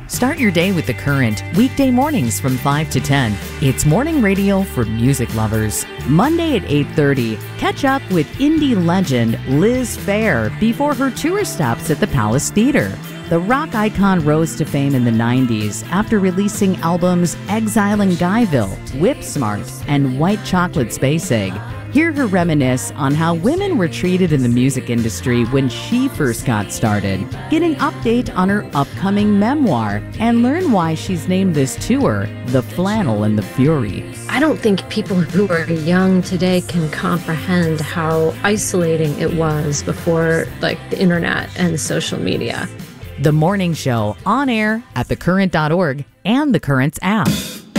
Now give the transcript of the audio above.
Start your day with The Current, weekday mornings from 5 to 10. It's morning radio for music lovers. Monday at 8:30, catch up with indie legend Liz Phair before her tour stops at the Palace Theater. The rock icon rose to fame in the 90s after releasing albums Exile in Guyville, Whip Smart, and White Chocolate Space Egg. Hear her reminisce on how women were treated in the music industry when she first got started. Get an update on her upcoming memoir and learn why she's named this tour The Flannel and the Fury. I don't think people who are young today can comprehend how isolating it was before the internet and social media. The Morning Show, on air at thecurrent.org and The Current's app.